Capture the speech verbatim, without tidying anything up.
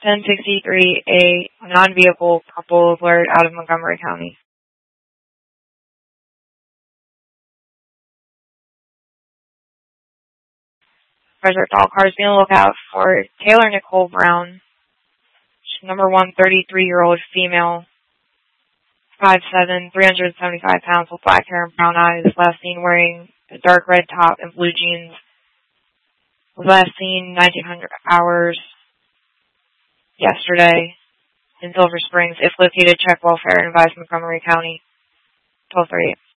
ten sixty-three, a non-vehicle purple alert out of Montgomery County. Reserve all cars, be on the lookout for Taylor Nicole Brown. She's number one, thirty-three-year-old female, five seven, three hundred seventy-five pounds, with black hair and brown eyes. Last seen wearing a dark red top and blue jeans. Was last seen nineteen hundred hours yesterday in Silver Springs. If located, check welfare and advise Montgomery County. twelve thirty-eight.